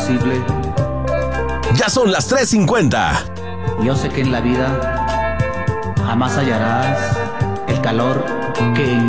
posible. Ya son las 3:50. Yo sé que en la vida jamás hallarás el calor que en